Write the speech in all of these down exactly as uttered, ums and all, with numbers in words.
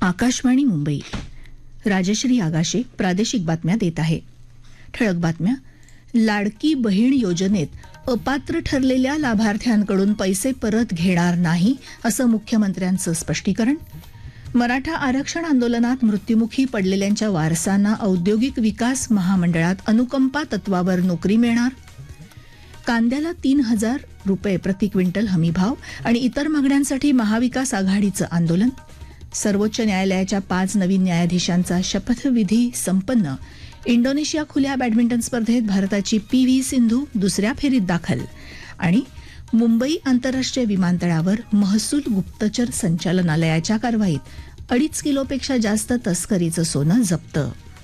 आकाशवाणी मुंबई. राजश्री आगाशे प्रादेशिक बातम्या देत आहे. ठळक बातम्या. लाडकी बहीण योजनेत अपात्र ठरलेल्या लाभार्थ्यांकडून पैसे परत घेणार नाही असं मुख्यमंत्र्यांचं स्पष्टीकरण. मराठा आरक्षण आंदोलनात मृत्युमुखी पडलेल्यांच्या वारसांना औद्योगिक विकास महामंडळात अनुकंपा तत्वावर नोकरी मिळणार. कांद्याला तीन हजार रुपये प्रति क्विंटल हमीभाव आणि इतर मागण्यांसाठी महाविकास आघाडीचं आंदोलन. सर्वोच्च न्यायालयाच्या पाच नवीन न्यायाधीशांचा शपथविधी संपन्न. इंडोनेशिया खुल्या बॅडमिंटन स्पर्धेत भारताची पी व्ही सिंधू दुसऱ्या फेरीत दाखल. आणि मुंबई आंतरराष्ट्रीय विमानतळावर महसूल गुप्तचर संचालनालयाच्या कारवाईत अडीच किलोपेक्षा जास्त तस्करीचं सोनं जप्त.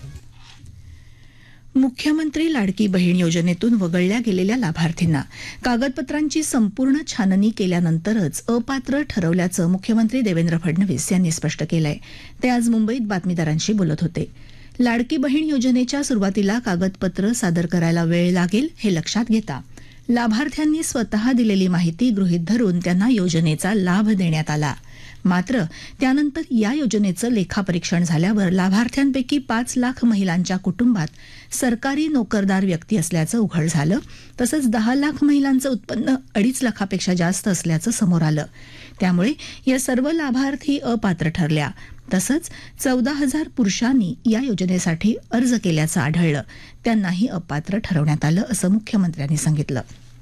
मुख्यमंत्री लाडकी बहीण योजनेतून वगळल्या गेलेल्या लाभार्थींना कागदपत्रांची संपूर्ण छाननी केल्यानंतरच अपात्र ठरवल्याचं मुख्यमंत्री देवेंद्र फडणवीस यांनी स्पष्ट केलं आहे. ते आज मुंबईत बातमीदारांशी बोलत होते. लाडकी बहीण योजनेच्या सुरुवातीला कागदपत्र सादर करायला वेळ लागेल हे लक्षात घेता लाभार्थ्यांनी स्वतः दिलेली माहिती गृहीत धरून त्यांना योजनेचा लाभ देण्यात आला. मात्र त्यानंतर या योजनेचं लेखापरीक्षण झाल्यावर लाभार्थ्यांपैकी पाच लाख महिलांच्या कुटुंबात सरकारी नोकरदार व्यक्ती असल्याचं उघड झालं. तसंच दहा लाख महिलांचं उत्पन्न अडीच लाखापेक्षा जास्त असल्याचं समोर आलं. त्यामुळे या सर्व लाभार्थी अपात्र ठरल्या. तसंच चौदा हजार पुरुषांनी या योजनेसाठी अर्ज केल्याचं आढळलं. त्यांनाही अपात्र ठरवण्यात आलं असं मुख्यमंत्र्यांनी सांगितलं.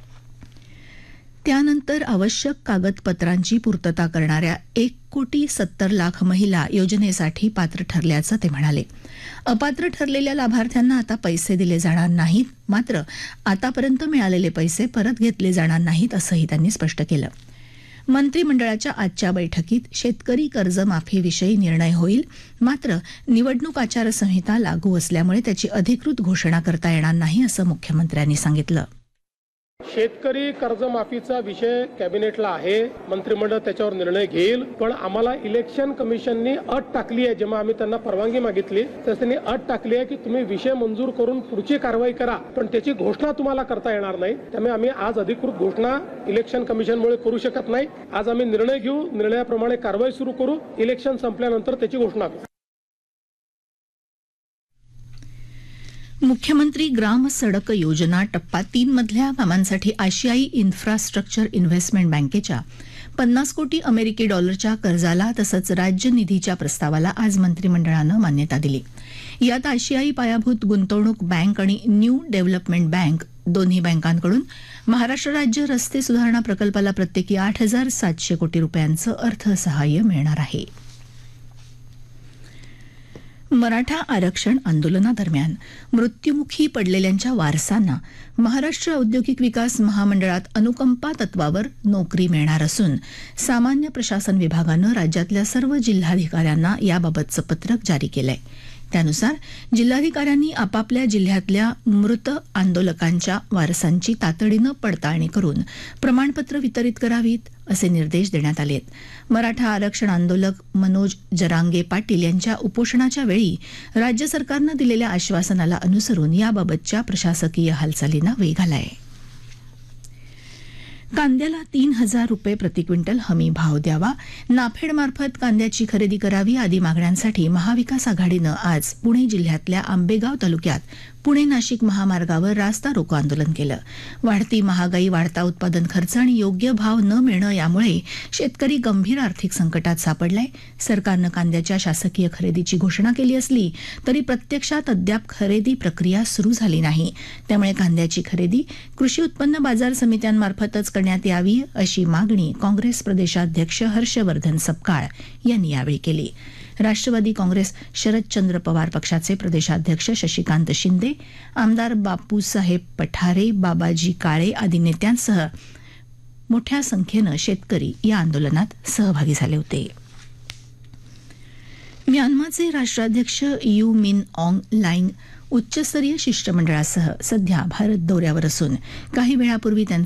त्यानंतर आवश्यक कागदपत्रांची पूर्तता करणाऱ्या एक कोटी सत्तर लाख महिला योजनेसाठी पात्र ठरल्याचं ते म्हणाले. अपात्र ठरलेल्या लाभार्थ्यांना आता पैसे दिले जाणार नाहीत. मात्र आतापर्यंत मिळालेले पैसे परत घेतले जाणार नाहीत असंही त्यांनी स्पष्ट केलं. मंत्रिमंडळाच्या आजच्या बैठकीत शेतकरी कर्जमाफीविषयी निर्णय होईल. मात्र निवडणूक आचारसंहिता लागू असल्यामुळे त्याची अधिकृत घोषणा करता येणार नाही असं मुख्यमंत्र्यांनी सांगितलं. शेतकरी कर्जमाफीचा विषय कॅबिनेटला आहे. मंत्रिमंडळ त्याच्यावर निर्णय घेईल. पण आम्हाला इलेक्शन कमिशननी अट टाकली आहे. जेव्हा आम्ही त्यांना परवानगी मागितली तर त्यांनी अट टाकली आहे की तुम्ही विषय मंजूर करून पुढची कारवाई करा, पण त्याची घोषणा तुम्हाला करता येणार नाही. त्यामुळे आम्ही आज अधिकृत घोषणा इलेक्शन कमिशनमुळे करू शकत नाही. आज आम्ही निर्णय घेऊ, निर्णयाप्रमाणे कारवाई सुरू करू. इलेक्शन संपल्यानंतर त्याची घोषणा करू. मुख्यमंत्री ग्राम सडक योजना टप्पा तीन मधल्या कामांसाठी आशियाई इन्फ्रास्ट्रक्चर इन्व्हेस्टमेंट बँकेच्या पन्नास कोटी अमेरिकी डॉलरच्या कर्जाला तसंच राज्य निधीच्या प्रस्तावाला आज मंत्रिमंडळानं मान्यता दिली. यात आशियाई पायाभूत गुंतवणूक बँक आणि न्यू डेव्हलपमेंट बँक दोन्ही बँकांकडून महाराष्ट्र राज्य रस्ते सुधारणा प्रकल्पाला प्रत्येकी आठ हजार सातशे कोटी रुपयांचं अर्थसहाय्य मिळणार आहे. मराठा आरक्षण आंदोलनादरम्यान मृत्युमुखी पडलेल्यांच्या वारसांना महाराष्ट्र औद्योगिक विकास महामंडळात अनुकंपा तत्वावर नोकरी मिळणार असून सामान्य प्रशासन विभागानं राज्यातल्या सर्व जिल्हाधिकाऱ्यांना याबाबतचं पत्रक जारी केलंय. त्यानुसार जिल्हाधिकाऱ्यांनी आपापल्या जिल्ह्यातल्या मृत आंदोलकांच्या वारसांची तातडीनं पडताळणी करून प्रमाणपत्र वितरित करावीत असे निर्देश देण्यात आलेत. मराठा आरक्षण आंदोलक मनोज जरांगे पाटील यांच्या उपोषणाच्या वेळी राज्य सरकारनं दिलेल्या आश्वासनाला अनुसरून याबाबतच्या प्रशासकीय हालचालींना वेग आलाय. कांद्याला तीन हजार रुपये प्रति क्विंटल हमी भाव द्यावा, नाफेडमार्फत कांद्याची खरेदी करावी आदी मागण्यांसाठी महाविकास आघाडीनं आज पुणे जिल्ह्यातल्या आंबेगाव तालुक्यात पुणे नाशिक महामार्गावर रास्ता रोको आंदोलन केलं. वाढती महागाई, वाढता उत्पादन खर्च आणि योग्य भाव न मिळणं यामुळे शेतकरी गंभीर आर्थिक संकटात सापडलाय. सरकारनं कांद्याच्या शासकीय खरेदीची घोषणा केली असली तरी प्रत्यक्षात अद्याप खरेदी प्रक्रिया सुरू झाली नाही. त्यामुळे कांद्याची खरेदी कृषी उत्पन्न बाजार समित्यांमार्फतच करण्यात यावी अशी मागणी काँग्रेस प्रदेशाध्यक्ष हर्षवर्धन सपकाळ यांनी यावेळी केली. राष्ट्रवादी काँग्रेस शरदचंद्र पवार पक्षाचे प्रदेशाध्यक्ष शशिकांत शिंदे, आमदार बापूसाहेब पठारे, बाबाजी काळे आदी नेत्यांसह मोठ्या संख्येनं शेतकरी या आंदोलनात सहभागी झाले होते. म्यानमारचे राष्ट्राध्यक्ष यू मिन ऑंग लाईंग उच्चस्तरीय शिष्टमंडळासह सध्या भारत दौऱ्यावर असून काही वेळापूर्वी त्यांचं